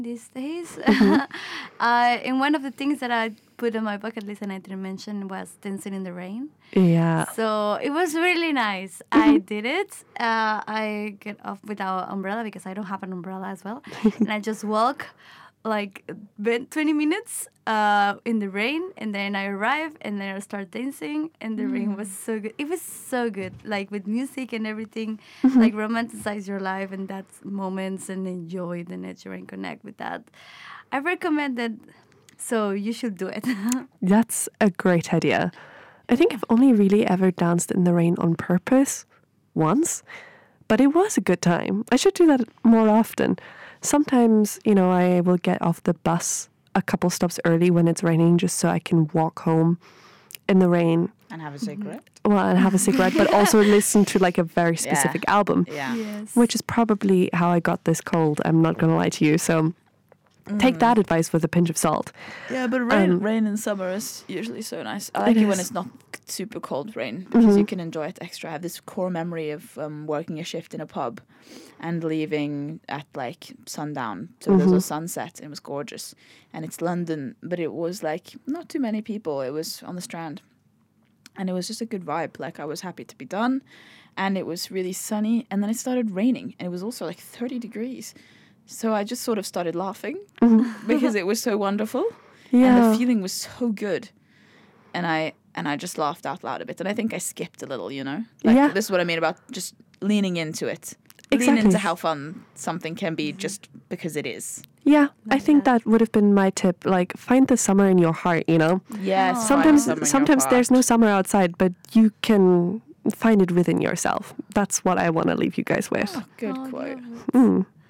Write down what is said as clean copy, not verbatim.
these days. Mm-hmm. And one of the things that I put on my bucket list and I didn't mention was dancing in the rain. Yeah. So it was really nice. I did it. I get off without umbrella because I don't have an umbrella as well. And I just walk like 20 minutes in the rain, and then I arrive and then I start dancing, and the rain was so good. It was so good, like with music and everything, like romanticize your life and that moments and enjoy the nature and connect with that. I recommend it, so you should do it. That's a great idea. I think I've only really ever danced in the rain on purpose once, but it was a good time. I should do that more often. Sometimes, I will get off the bus a couple stops early when it's raining just so I can walk home in the rain. And have a cigarette. Well, and have a cigarette, but also listen to like a very specific album, Yeah. Yes. which is probably how I got this cold. I'm not going to lie to you. So take that advice with a pinch of salt. Yeah, but rain in summer is usually so nice. I like It it when is. it's not super cold rain because you can enjoy it extra. I have this core memory of working a shift in a pub and leaving at like sundown. So there's a sunset and it was gorgeous. And it's London, but it was like not too many people. It was on the Strand. And it was just a good vibe. Like I was happy to be done. And it was really sunny. And then it started raining. And it was also like 30 degrees. So I just sort of started laughing because it was so wonderful. And Yeah. the feeling was so good. And I just laughed out loud a bit. And I think I skipped a little, Like, Yeah. this is what I mean about just leaning into it. Lean Exactly. into how fun something can be just because it is. Yeah, I think that would have been my tip. Like, find the summer in your heart, Yes. Sometimes there's no summer outside, but you can find it within yourself. That's what I want to leave you guys with. Good Oh, quote. yeah.